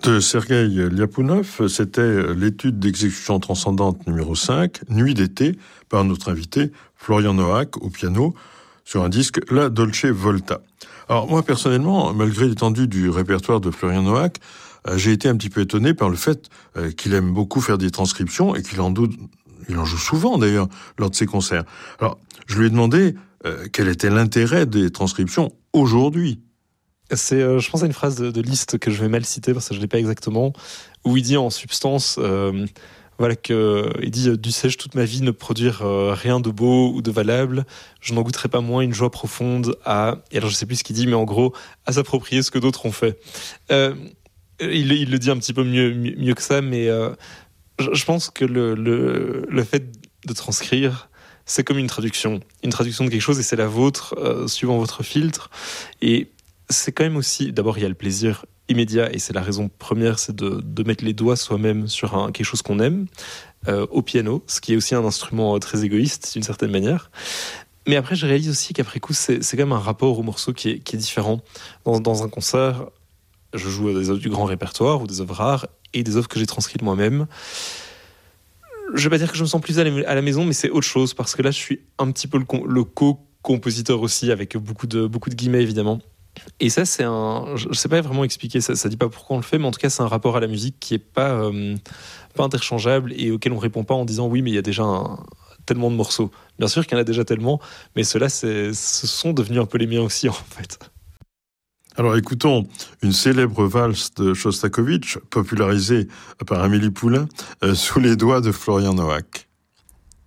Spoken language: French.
De Sergueï Liapunov, c'était l'étude d'exécution transcendante numéro 5, Nuit d'été, par notre invité Florian Noack au piano, sur un disque La Dolce Volta. Alors moi personnellement, malgré l'étendue du répertoire de Florian Noack, j'ai été un petit peu étonné par le fait qu'il aime beaucoup faire des transcriptions et qu'il en joue souvent d'ailleurs lors de ses concerts. Alors je lui ai demandé quel était l'intérêt des transcriptions aujourd'hui. C'est, je pense à une phrase de Liszt que je vais mal citer parce que je ne l'ai pas exactement, où il dit en substance, il dit « Dussé-je toute ma vie ne produire rien de beau ou de valable, je n'en goûterai pas moins une joie profonde à... » Et alors je ne sais plus ce qu'il dit, mais en gros, à s'approprier ce que d'autres ont fait. Il le dit un petit peu mieux que ça, mais je pense que le fait de transcrire, c'est comme une traduction de quelque chose, et c'est la vôtre, suivant votre filtre. Et c'est quand même aussi, d'abord il y a le plaisir immédiat, et c'est la raison première, c'est de mettre les doigts soi-même sur quelque chose qu'on aime, au piano, ce qui est aussi un instrument très égoïste d'une certaine manière. Mais après je réalise aussi qu'après coup c'est quand même un rapport au morceau qui est différent. Dans un concert, je joue des œuvres du grand répertoire ou des œuvres rares et des œuvres que j'ai transcrites moi-même. Je vais pas dire que je me sens plus à la maison, mais c'est autre chose, parce que là je suis un petit peu le co-compositeur aussi, avec beaucoup de guillemets évidemment. Et ça, je sais pas vraiment expliquer, ça dit pas pourquoi on le fait, mais en tout cas, c'est un rapport à la musique qui est pas interchangeable et auquel on répond pas en disant oui, mais il y a déjà tellement de morceaux. Bien sûr qu'il y en a déjà tellement, mais ceux-là, ce sont devenus un peu les miens aussi, en fait. Alors écoutons une célèbre valse de Shostakovich, popularisée par Amélie Poulain, sous les doigts de Florian Noack.